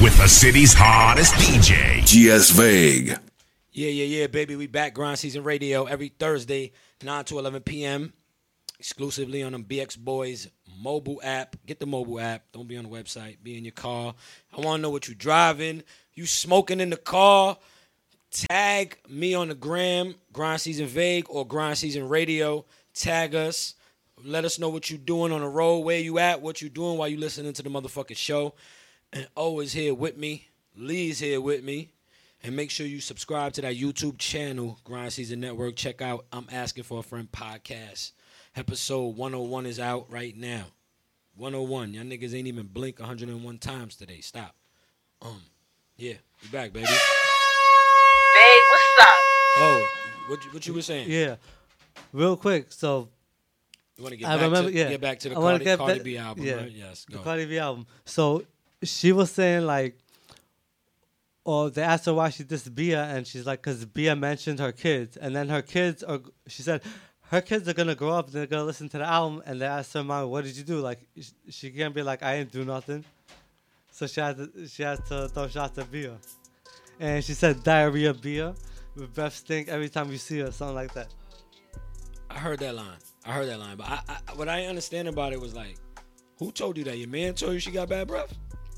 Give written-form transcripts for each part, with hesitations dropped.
with the city's hottest DJ, GS Vague. Yeah, baby. We back. Grind Season Radio every Thursday, 9 to 11 p.m. Exclusively on the BX Boys mobile app. Get the mobile app. Don't be on the website. Be in your car. I want to know what you driving. You smoking in the car. Tag me on the gram, Grind Season Vague or Grind Season Radio. Tag us. Let us know what you doing on the road, where you at, what you doing while you listening to the motherfucking show. And O is here with me. Lee's here with me. And make sure you subscribe to that YouTube channel, Grind Season Network. Check out I'm Asking for a Friend podcast. Episode 101 is out right now. 101. Y'all niggas ain't even blink 101 times today. Stop. Yeah, we back, baby. Babe, what's up? Oh, what you were saying? Yeah, real quick. So you want to get back to the Cardi B album, right? Yes, go. The Cardi B album. So she was saying like, they asked her why she dissed Bia, and she's like, because Bia mentioned her kids, and then her kids are. She said her kids are gonna grow up, they're gonna listen to the album, and they asked her mom, "What did you do?" Like she can't be like, "I didn't do nothing." So she has to throw shots at Bia, and she said diarrhea Bia, with breath stink every time you see her, something like that. I heard that line, but I what I understand about it was like, who told you that? Your man told you she got bad breath?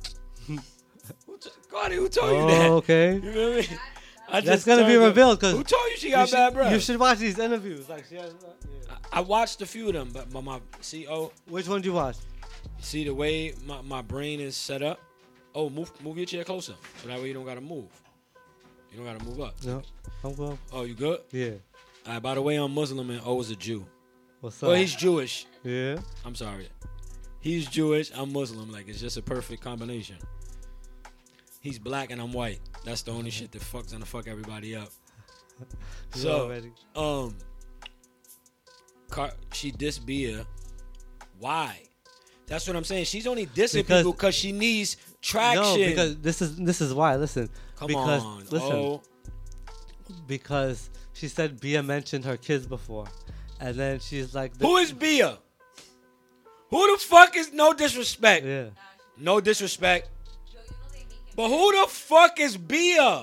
Cardi, who told you that? Okay. You know what I mean? That's gonna be revealed because who told you she got bad breath? You should watch these interviews. Like she has. Yeah. I watched a few of them, but my CO. Which one did you watch? See the way my brain is set up. Oh, move your chair closer, so that way you don't gotta move. You don't gotta move up. No, I'm good. Oh, you good? Yeah. All right. By the way, I'm Muslim and O is a Jew. What's up? Well, he's Jewish. Yeah. I'm sorry. He's Jewish. I'm Muslim. Like it's just a perfect combination. He's black and I'm white. That's the only shit that fucks gonna fuck everybody up. So, she dissed Bia. Why? That's what I'm saying. She's only dissing people because she needs traction. No, because this is why. Listen. Listen. Because she said Bia mentioned her kids before, and then she's like, "Who is Bia? Who the fuck is no disrespect? Yeah. No disrespect. But who the fuck is Bia?"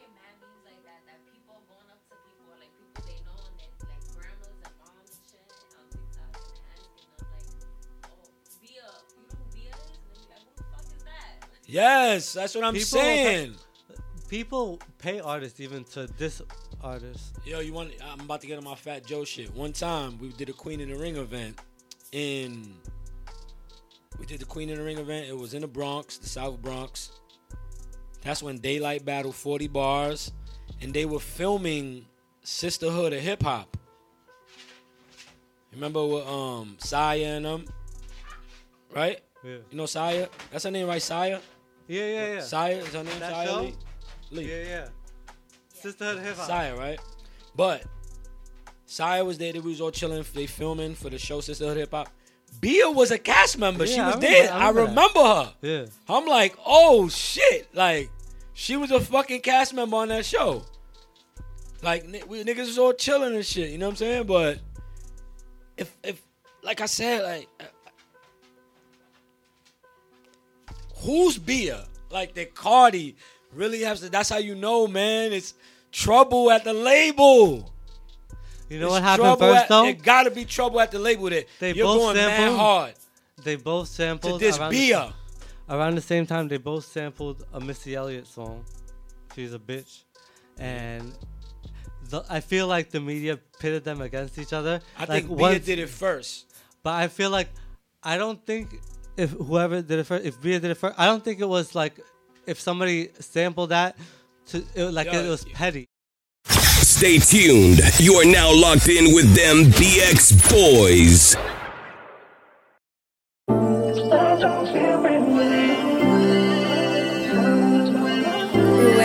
Yes, that's what I'm saying. People pay artists even to diss artists. Yo, I'm about to get on my Fat Joe shit. One time, we did a Queen in the Ring event It was in the Bronx, the South Bronx. That's when Daylight battled 40 Bars, and they were filming Sisterhood of Hip Hop. Remember with Saya and them? Right? Yeah. You know Saya? That's her name, right? Saya? Yeah. Saya is her name. That Saya show? Lee. Yeah. Sisterhood of Hip Hop. Saya, right? But Saya was there. They was all chilling. They filming for the show Sisterhood of Hip Hop. Bia was a cast member. Yeah, She was there. I remember her. Yeah. I'm like, oh shit! Like, she was a fucking cast member on that show. Like, we niggas was all chilling and shit. You know what I'm saying? But if like I said, like, who's Bia? Like, that Cardi really has to. That's how you know, man. It's trouble at the label. You know what happened first, though? There gotta be trouble at the label that you're going mad hard. They both sampled. To this Bia. Around the same time, they both sampled a Missy Elliott song. She's a bitch. And I feel like the media pitted them against each other. I think Bia did it first. But I feel like, I don't think if whoever did it first, if Bia did it first, I don't think it was like, if somebody sampled that, it was petty. Stay tuned. You are now locked in with them BX Boys.